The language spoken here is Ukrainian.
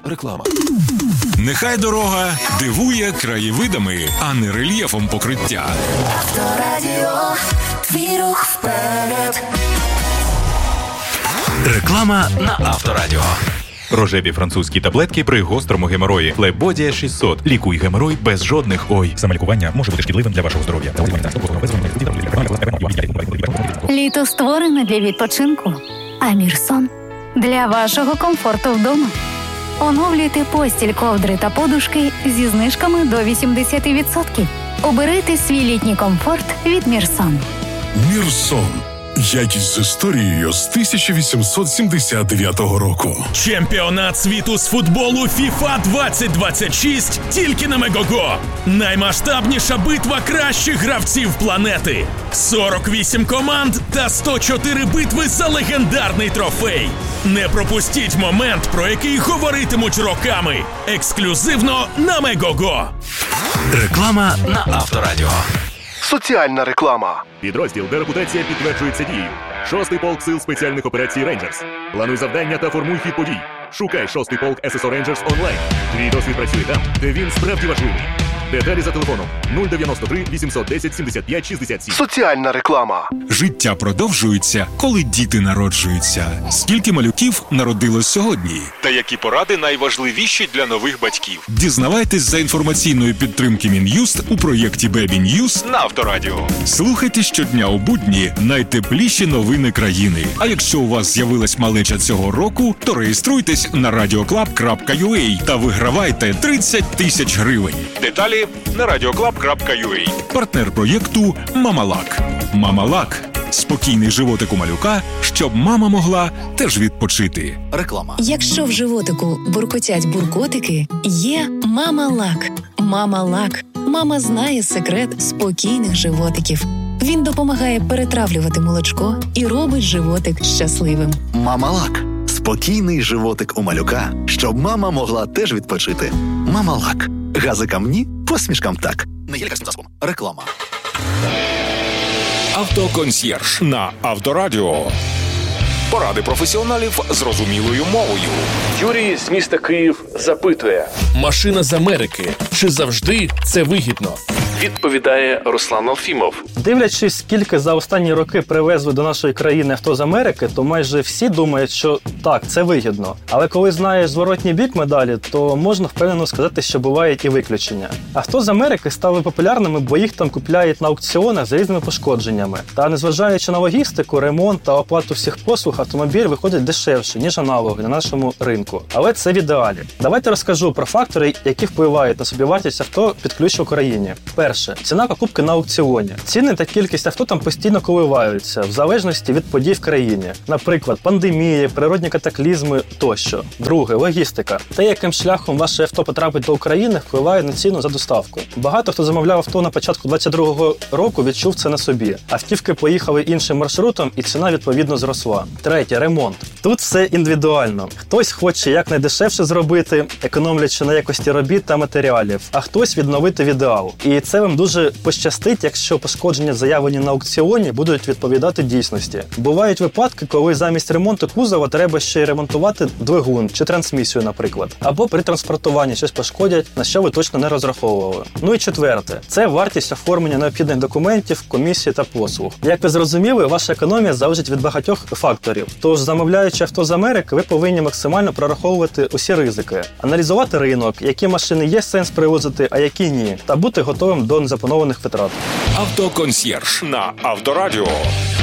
Реклама. Нехай дорога дивує краєвидами, а не рельєфом покриття. Авторадіо, твій рух вперед. Реклама на Авторадіо. Рожеві французькі таблетки при гострому геморої. Лебодія 600. Лікуй геморой без жодних ой. Самолікування може бути шкідливим для вашого здоров'я. Літо створене для відпочинку, а Мірсон – для вашого комфорту вдома. Оновлюйте постіль, ковдри та подушки зі знижками до 80%. Оберите свій літній комфорт від Мірсон. Мірсон. Якість з історією з 1879 року. Чемпіонат світу з футболу FIFA 2026 тільки на Мегого. Наймасштабніша битва кращих гравців планети. 48 команд та 104 битви за легендарний трофей. Не пропустіть момент, про який говоритимуть роками. Ексклюзивно на Мегого. Реклама на Авторадіо. Соціальна реклама. Підрозділ, де репутація підтверджується дією. 6-й полк сил спеціальних операцій «Рейнджерс». Плануй завдання та формуй хід подій. Шукай 6-й полк ССО «Рейнджерс» онлайн. Твій досвід працює там, де він справді важливий. Деталі за телефоном 093 810 75 67. Соціальна реклама. Життя продовжується, коли діти народжуються. Скільки малюків народилось сьогодні? Та які поради найважливіші для нових батьків? Дізнавайтесь за інформаційної підтримки Мін'юст у проєкті Baby News На Авторадіо. Слухайте щодня у будні найтепліші новини країни. А якщо у вас з'явилась малеча цього року, то реєструйтесь на radioclub.ua та вигравайте 30 тисяч гривень. Деталі на radioclub.ua. Партнер проєкту «Мамалак». «Мамалак» – спокійний животик у малюка, щоб мама могла теж відпочити. Реклама. Якщо в животику буркотять буркотики, є «Мамалак». «Мамалак». Мама знає секрет спокійних животиків. Він допомагає перетравлювати молочко і робить животик щасливим. «Мамалак» – спокійний животик у малюка, щоб мама могла теж відпочити. «Мамалак». Газикам ні, посмішкам так. Не є лікарським засобом. Реклама. Автоконсьєрж на Авторадіо. Поради професіоналів зрозумілою мовою. Юрій з міста Київ запитує: машина з Америки, чи завжди це вигідно? Відповідає Руслан Алфімов. Дивлячись, скільки за останні роки привезли до нашої країни авто з Америки, то майже всі думають, що так, це вигідно. Але коли знаєш зворотній бік медалі, то можна впевнено сказати, що бувають і виключення. Авто з Америки стали популярними, бо їх там купляють на аукціонах з різними пошкодженнями. Та незважаючи на логістику, ремонт та оплату всіх послуг, автомобіль виходить дешевше, ніж аналоги на нашому ринку. Але це в ідеалі. Давайте розкажу про фактори, які впливають на собівартість авто під ключ в Україні. Перше. Ціна покупки на аукціоні. Ціни та кількість авто там постійно коливаються, в залежності від подій в країні. Наприклад, пандемії, природні катаклізми тощо. Друге. Логістика. Те, яким шляхом ваше авто потрапить до України, впливає на ціну за доставку. Багато хто замовляв авто на початку 2022 року, відчув це на собі. Автівки поїхали іншим маршрутом, і ціна відповідно зросла. Третє. Ремонт. Тут все індивідуально. Хтось хоче якнайдешевше зробити, економлячи на якості робіт та матеріалів, а хтось відновити в ідеал. І це вам дуже пощастить, якщо пошкодження, заявлені на аукціоні, будуть відповідати дійсності. Бувають випадки, коли замість ремонту кузова треба ще й ремонтувати двигун чи трансмісію, наприклад. Або при транспортуванні щось пошкодять, на що ви точно не розраховували. Ну і четверте. Це вартість оформлення необхідних документів, комісії та послуг. Як ви зрозуміли, ваша економія залежить від багатьох факторів. Тож, замовляючи авто з Америки, ви повинні максимально прораховувати усі ризики. Аналізувати ринок, які машини є сенс привозити, а які ні. Та бути готовим до незапланованих витрат. Автоконсьєрж на Авторадіо.